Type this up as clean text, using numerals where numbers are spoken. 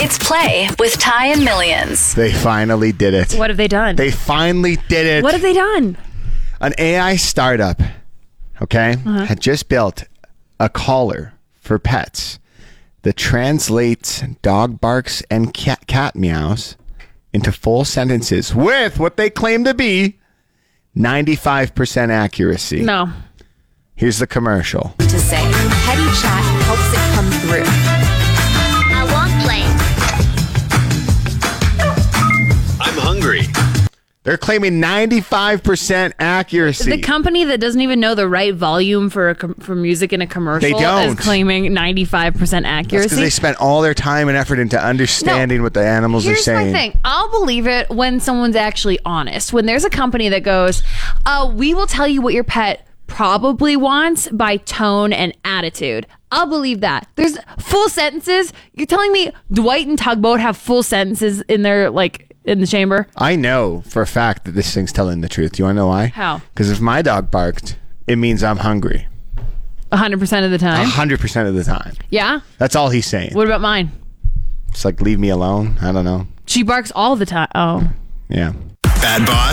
It's Play with Ty and Millions. They finally did it. What have they done? They finally did it. What have they done? An AI startup, had just built a collar for pets that translates dog barks and cat meows into full sentences with what they claim to be 95% accuracy. No. Here's the commercial. To say, petty chat helps it come through. I want play. I'm hungry. They're claiming 95% accuracy. The company that doesn't even know the right volume for music in a commercial They don't. is claiming 95% accuracy. because they spent all their time and effort into understanding what the animals are saying. Here's my thing. I'll believe it when someone's actually honest. When there's a company that goes, we will tell you what your pet probably wants by tone and attitude. I'll believe that. There's full sentences. You're telling me Dwight and Tugboat have full sentences in their, in the chamber? I know for a fact that this thing's telling the truth. Do you want to know why? How? Because if my dog barked, it means I'm hungry. 100% of the time? 100% of the time. Yeah? That's all he's saying. What about mine? It's like, leave me alone. I don't know. She barks all the time. Oh. Yeah. Bad Boss